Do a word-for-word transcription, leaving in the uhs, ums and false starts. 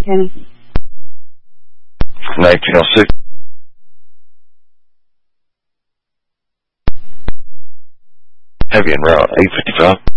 Kennedy. nineteen oh six. Heavy en route, eight fifty-five.